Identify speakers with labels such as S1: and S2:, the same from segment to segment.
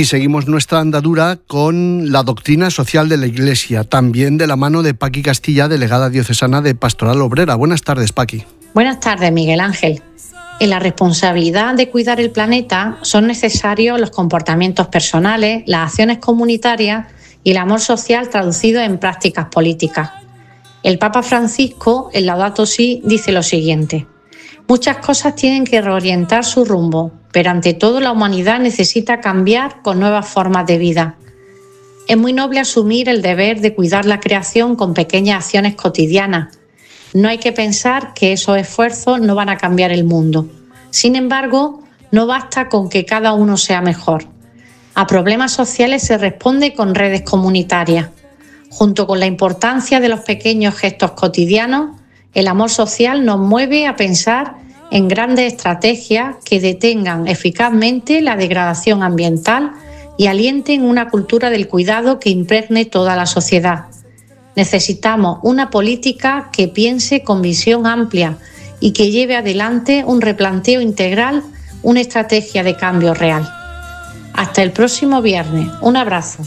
S1: Y seguimos nuestra andadura con la doctrina social de la Iglesia, también de la mano de Paqui Castilla, delegada diocesana de Pastoral Obrera. Buenas tardes, Paqui.
S2: Buenas tardes, Miguel Ángel. En la responsabilidad de cuidar el planeta son necesarios los comportamientos personales, las acciones comunitarias y el amor social traducido en prácticas políticas. El Papa Francisco, en Laudato Si, dice lo siguiente: muchas cosas tienen que reorientar su rumbo, pero ante todo la humanidad necesita cambiar con nuevas formas de vida. Es muy noble asumir el deber de cuidar la creación con pequeñas acciones cotidianas. No hay que pensar que esos esfuerzos no van a cambiar el mundo. Sin embargo, no basta con que cada uno sea mejor. A problemas sociales se responde con redes comunitarias. Junto con la importancia de los pequeños gestos cotidianos, el amor social nos mueve a pensar en grandes estrategias que detengan eficazmente la degradación ambiental y alienten una cultura del cuidado que impregne toda la sociedad. Necesitamos una política que piense con visión amplia y que lleve adelante un replanteo integral, una estrategia de cambio real. Hasta el próximo viernes. Un abrazo.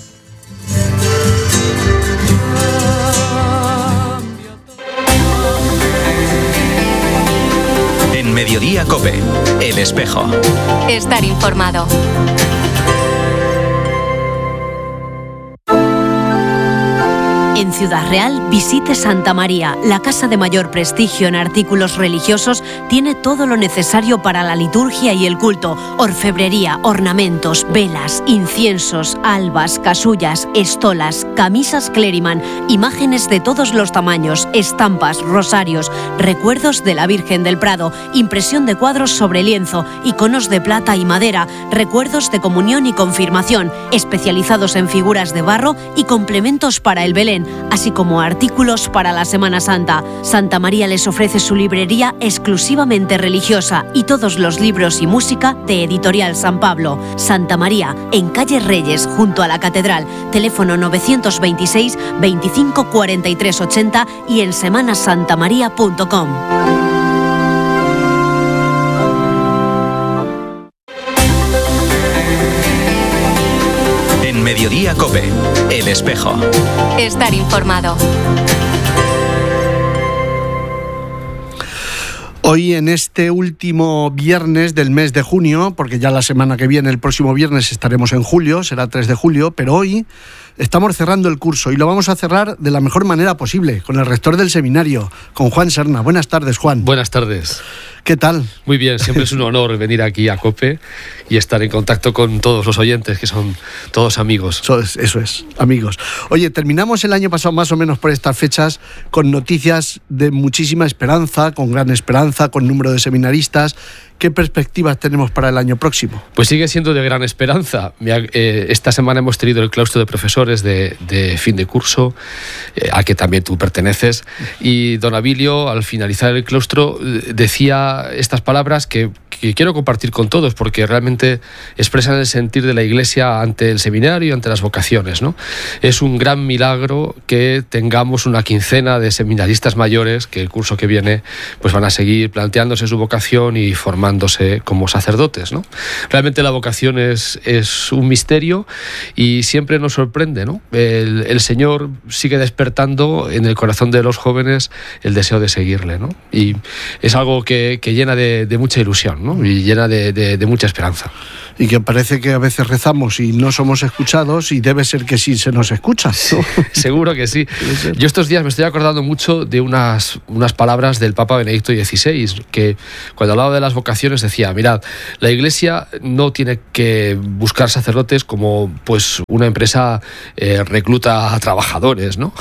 S3: En Mediodía COPE, El Espejo.
S4: Estar informado. En Ciudad Real, visite Santa María. La casa de mayor prestigio en artículos religiosos tiene todo lo necesario para la liturgia y el culto: orfebrería, ornamentos, velas, inciensos, albas, casullas, estolas, camisas Cleriman, imágenes de todos los tamaños, estampas, rosarios, recuerdos de la Virgen del Prado, impresión de cuadros sobre lienzo, iconos de plata y madera, recuerdos de comunión y confirmación, especializados en figuras de barro y complementos para el Belén, así como artículos para la Semana Santa. Santa María les ofrece su librería exclusivamente religiosa y todos los libros y música de Editorial San Pablo. Santa María, en calle Reyes, junto a la Catedral. Teléfono 926 25 43 80 y en semanasantamaria.com.
S3: Mediodía COPE, El Espejo.
S4: Estar informado.
S1: Hoy, en este último viernes del mes de junio, porque ya la semana que viene, el próximo viernes, estaremos en julio, será 3 de julio, pero hoy estamos cerrando el curso y lo vamos a cerrar de la mejor manera posible, con el rector del seminario, con Juan Serna. Buenas tardes, Juan.
S5: Buenas tardes.
S1: ¿Qué tal?
S5: Muy bien, siempre es un honor venir aquí a COPE y estar en contacto con todos los oyentes, que son todos amigos.
S1: Eso es, amigos. Oye, terminamos el año pasado más o menos por estas fechas con noticias de muchísima esperanza, con gran esperanza, con número de seminaristas. ¿Qué perspectivas tenemos para el año próximo?
S5: Pues sigue siendo de gran esperanza. Esta semana hemos tenido el claustro de profesores de fin de curso, a que también tú perteneces, y don Abilio, al finalizar el claustro, decía estas palabras que quiero compartir con todos, porque realmente expresan el sentir de la Iglesia ante el seminario y ante las vocaciones, ¿no? Es un gran milagro que tengamos una quincena de seminaristas mayores que el curso que viene pues van a seguir planteándose su vocación y formándose como sacerdotes, ¿no? Realmente la vocación es un misterio y siempre nos sorprende, ¿no? El Señor sigue despertando en el corazón de los jóvenes el deseo de seguirle, ¿no? Y es algo que llena de mucha ilusión, ¿no? Y llena de mucha esperanza.
S1: Y que parece que a veces rezamos y no somos escuchados, y debe ser que sí se nos escucha, ¿no?
S5: Sí, seguro que sí. Yo estos días me estoy acordando mucho de unas palabras del Papa Benedicto XVI, que cuando hablaba de las vocaciones decía: mirad, la Iglesia no tiene que buscar sacerdotes como pues una empresa recluta a trabajadores, ¿no?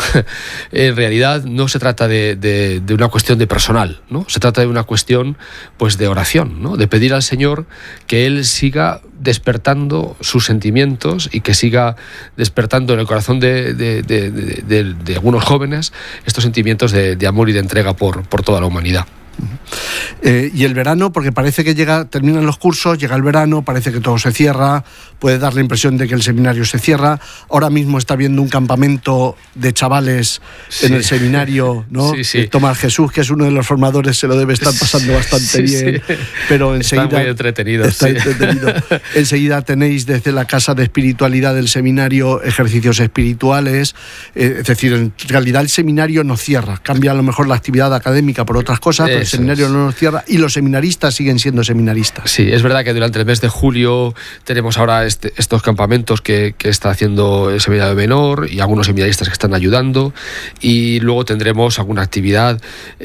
S5: En realidad no se trata de una cuestión de personal, ¿no? Se trata de una cuestión pues de oración, ¿no? De pedir al Señor que Él siga despertando sus sentimientos y que siga despertando en el corazón de algunos jóvenes estos sentimientos de amor y de entrega por toda la humanidad.
S1: Y el verano, porque parece que terminan los cursos, llega el verano, parece que todo se cierra, puede dar la impresión de que el seminario se cierra. Ahora mismo está habiendo un campamento de chavales en el seminario, ¿no?
S5: Sí.
S1: Tomás Jesús, que es uno de los formadores, se lo debe estar pasando bastante bien, pero enseguida
S5: está muy entretenido.
S1: entretenido. Enseguida tenéis desde la Casa de Espiritualidad del seminario ejercicios espirituales, es decir, en realidad el seminario no cierra, cambia a lo mejor la actividad académica por otras cosas, pero el seminario no nos cierra y los seminaristas siguen siendo seminaristas.
S5: Sí, es verdad que durante el mes de julio tenemos ahora estos campamentos que está haciendo el seminario menor y algunos seminaristas que están ayudando, y luego tendremos alguna actividad.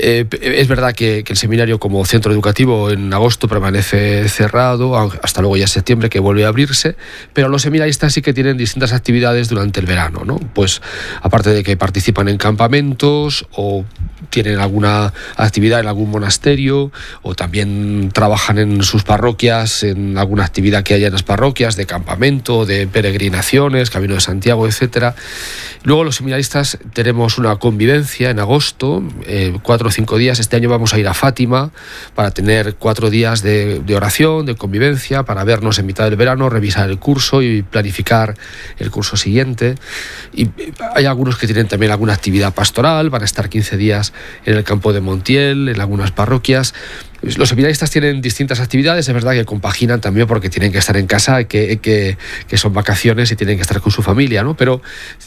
S5: Es verdad que el seminario como centro educativo en agosto permanece cerrado, hasta luego ya en septiembre que vuelve a abrirse, pero los seminaristas sí que tienen distintas actividades durante el verano, ¿no? Pues aparte de que participan en campamentos o tienen alguna actividad en algún monasterio, o también trabajan en sus parroquias, en alguna actividad que haya en las parroquias, de campamento, de peregrinaciones, Camino de Santiago, etcétera. Luego los seminaristas tenemos una convivencia en agosto, 4 o 5 días. Este año vamos a ir a Fátima para tener 4 días de oración, de convivencia, para vernos en mitad del verano, revisar el curso y planificar el curso siguiente. Y hay algunos que tienen también alguna actividad pastoral, van a estar 15 días en el campo de Montiel, en algunas parroquias. Los seminaristas tienen distintas actividades, es verdad que compaginan también porque tienen que estar en casa, que son vacaciones y tienen que estar con su familia, ¿no? Pero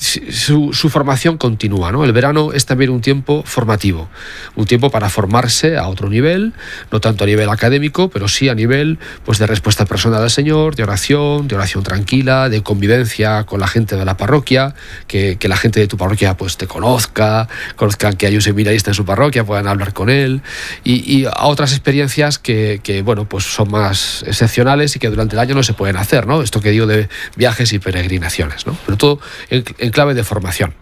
S5: su formación continúa, ¿no? El verano es también un tiempo formativo, un tiempo para formarse a otro nivel, no tanto a nivel académico, pero sí a nivel pues de respuesta personal al Señor, de oración tranquila, de convivencia con la gente de la parroquia, que la gente de tu parroquia pues te conozcan que hay un seminarista en su parroquia, puedan hablar con él, y a otras experiencias que bueno, pues son más excepcionales y que durante el año no se pueden hacer, ¿no? Esto que digo de viajes y peregrinaciones, ¿no? Pero todo en clave de formación.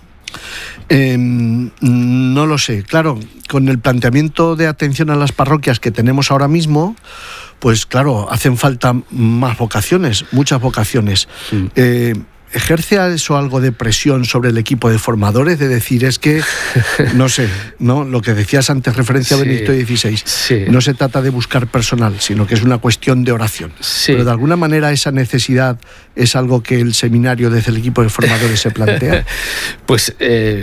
S1: No lo sé. Claro, con el planteamiento de atención a las parroquias que tenemos ahora mismo, pues claro, hacen falta más vocaciones, muchas vocaciones. ¿Ejerce eso algo de presión sobre el equipo de formadores? De decir, es que, no sé, ¿no? Lo que decías antes, referencia a Benedicto XVI, no se trata de buscar personal, sino que es una cuestión de oración. Pero de alguna manera esa necesidad es algo que el seminario desde el equipo de formadores se plantea.
S5: Pues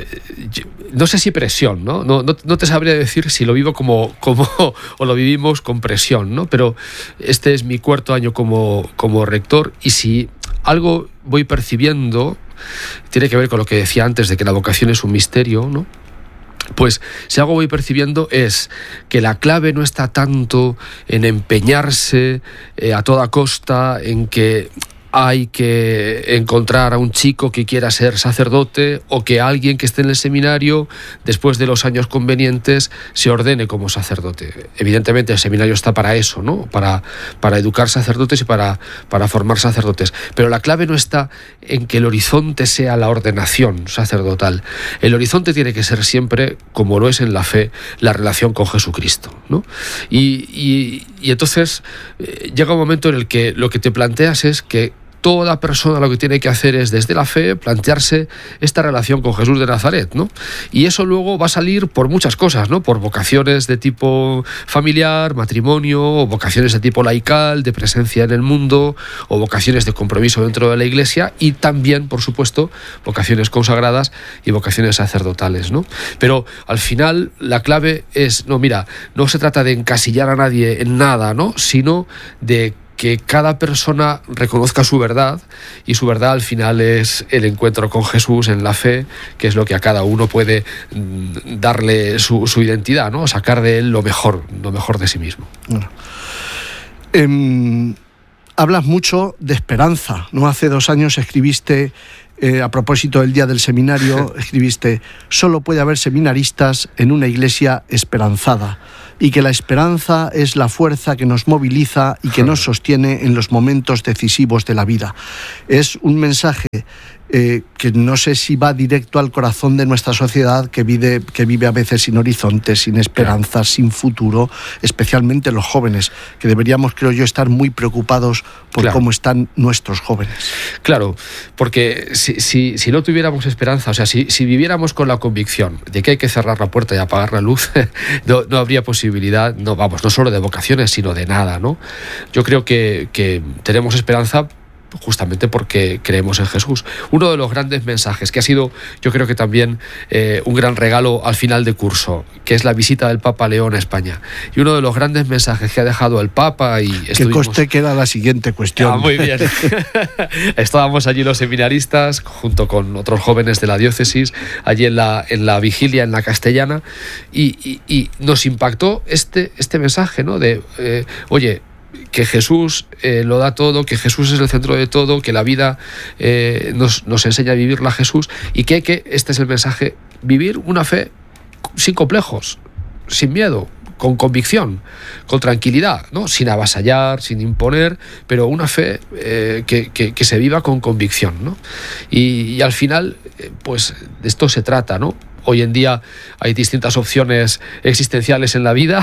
S5: no sé si presión, ¿no? No te sabría decir si lo vivo como o lo vivimos con presión, ¿no? Pero este es mi 4º año como rector, y si algo voy percibiendo, tiene que ver con lo que decía antes de que la vocación es un misterio, ¿no? Pues si algo voy percibiendo es que la clave no está tanto en empeñarse a toda costa, en que hay que encontrar a un chico que quiera ser sacerdote, o que alguien que esté en el seminario, después de los años convenientes, se ordene como sacerdote. Evidentemente el seminario está para eso, ¿no? Para educar sacerdotes y para formar sacerdotes. Pero la clave no está en que el horizonte sea la ordenación sacerdotal. El horizonte tiene que ser siempre, como lo es en la fe, la relación con Jesucristo, ¿no? Y entonces llega un momento en el que lo que te planteas es que toda persona lo que tiene que hacer es, desde la fe, plantearse esta relación con Jesús de Nazaret, ¿no? Y eso luego va a salir por muchas cosas, ¿no? Por vocaciones de tipo familiar, matrimonio, o vocaciones de tipo laical, de presencia en el mundo, o vocaciones de compromiso dentro de la Iglesia, y también, por supuesto, vocaciones consagradas y vocaciones sacerdotales, ¿no? Pero al final la clave es, no se trata de encasillar a nadie en nada, ¿no? Sino de que cada persona reconozca su verdad, y su verdad al final es el encuentro con Jesús en la fe, que es lo que a cada uno puede darle su identidad, ¿no? Sacar de él lo mejor de sí mismo.
S1: Bueno. Hablas mucho de esperanza, ¿no? Hace 2 años escribiste, a propósito del Día del Seminario, escribiste: solo puede haber seminaristas en una iglesia esperanzada, y que la esperanza es la fuerza que nos moviliza y que nos sostiene en los momentos decisivos de la vida. Es un mensaje que no sé si va directo al corazón de nuestra sociedad que vive a veces sin horizontes, sin esperanzas, sin futuro, especialmente los jóvenes, que deberíamos, creo yo, estar muy preocupados por cómo están nuestros jóvenes.
S5: Claro, porque si no tuviéramos esperanza, o sea, si viviéramos con la convicción de que hay que cerrar la puerta y apagar la luz, no habría posibilidad, no solo de vocaciones, sino de nada, ¿no? Yo creo que tenemos esperanza justamente porque creemos en Jesús. Uno de los grandes mensajes que ha sido, yo creo que también un gran regalo al final de curso, que es la visita del Papa León a España. Y uno de los grandes mensajes que ha dejado el Papa y
S1: que coste queda la siguiente cuestión.
S5: Muy bien. Estábamos allí los seminaristas junto con otros jóvenes de la diócesis, allí en la vigilia en la Castellana, y nos impactó este mensaje, ¿no? De oye, que Jesús lo da todo, que Jesús es el centro de todo, que la vida nos enseña a vivirla Jesús, y que este es el mensaje, vivir una fe sin complejos, sin miedo, con convicción, con tranquilidad, ¿no? Sin avasallar, sin imponer, pero una fe que se viva con convicción, ¿no? Y al final, pues de esto se trata, ¿no? Hoy en día hay distintas opciones existenciales en la vida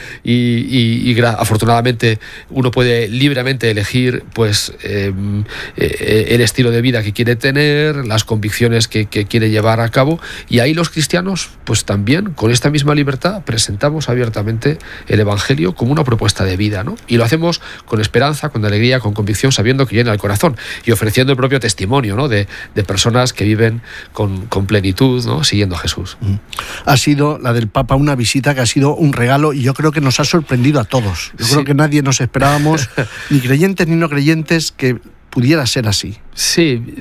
S5: y afortunadamente uno puede libremente elegir pues el estilo de vida que quiere tener, las convicciones que quiere llevar a cabo, y ahí los cristianos pues también con esta misma libertad presentamos abiertamente el Evangelio como una propuesta de vida, ¿no? Y lo hacemos con esperanza, con alegría, con convicción, sabiendo que llena el corazón y ofreciendo el propio testimonio, ¿no? de personas que viven con plenitud, ¿no? Siguiendo a Jesús.
S1: Ha sido la del Papa una visita que ha sido un regalo, y yo creo que nos ha sorprendido a todos. Yo creo que nadie nos esperábamos, ni creyentes ni no creyentes, que pudiera ser así.
S5: Sí.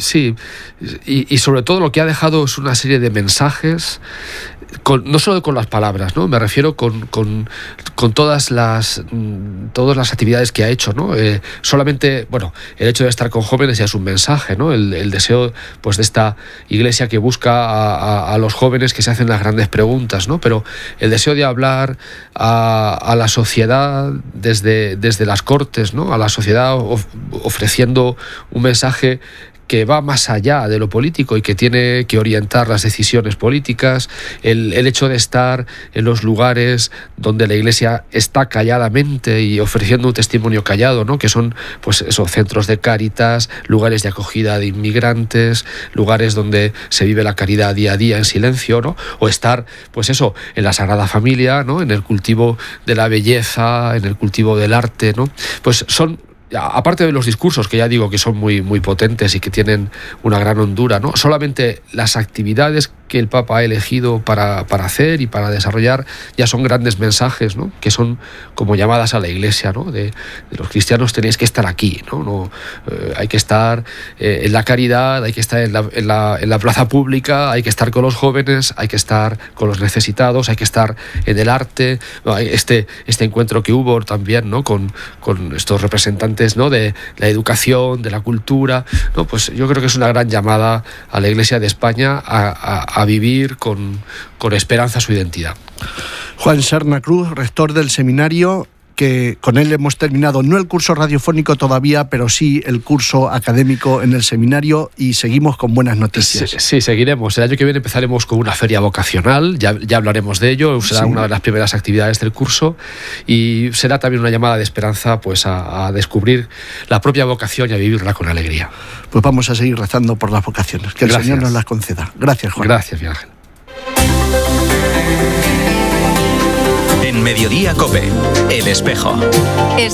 S5: Y sobre todo lo que ha dejado es una serie de mensajes, no solo con las palabras, ¿no? Me refiero con todas las actividades que ha hecho, ¿no? Solamente, el hecho de estar con jóvenes ya es un mensaje, ¿no? El deseo pues de esta iglesia que busca a los jóvenes que se hacen las grandes preguntas, ¿no? Pero el deseo de hablar a la sociedad desde las cortes, ¿no? A la sociedad ofreciendo un mensaje que va más allá de lo político y que tiene que orientar las decisiones políticas, el hecho de estar en los lugares donde la Iglesia está calladamente y ofreciendo un testimonio callado, ¿no? Que son pues esos centros de Cáritas, lugares de acogida de inmigrantes, lugares donde se vive la caridad día a día en silencio, ¿no? O estar pues eso, en la Sagrada Familia, ¿no? En el cultivo de la belleza, en el cultivo del arte, ¿no? Pues son, aparte de los discursos, que ya digo que son muy, muy potentes y que tienen una gran hondura, ¿no? Solamente las actividades que el Papa ha elegido para hacer y para desarrollar ya son grandes mensajes, ¿no? Que son como llamadas a la Iglesia, ¿no? De los cristianos tenéis que estar aquí, ¿no? Hay que estar en la caridad, hay que estar en la plaza pública, hay que estar con los jóvenes, hay que estar con los necesitados, hay que estar en el arte. Este encuentro que hubo también, ¿no? Con estos representantes, ¿no? De la educación, de la cultura, ¿no? Pues yo creo que es una gran llamada a la Iglesia de España a vivir con esperanza su identidad.
S1: Juan Serna Cruz, rector del seminario, que con él hemos terminado no el curso radiofónico todavía, pero sí el curso académico en el seminario, y seguimos con buenas noticias.
S5: Sí, seguiremos. El año que viene empezaremos con una feria vocacional, ya hablaremos de ello, será una de las primeras actividades del curso, y será también una llamada de esperanza pues a descubrir la propia vocación y a vivirla con alegría.
S1: Pues vamos a seguir rezando por las vocaciones, que el Señor nos las conceda. Gracias, Juan.
S5: Gracias, Miguel Ángel.
S3: En Mediodía COPE, El Espejo.